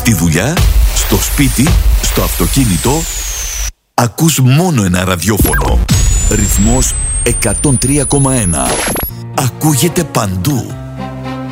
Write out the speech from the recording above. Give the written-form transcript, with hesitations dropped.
Στη δουλειά, στο σπίτι, στο αυτοκίνητο, ακούς μόνο ένα ραδιόφωνο. Ρυθμός 103,1. Ακούγεται παντού.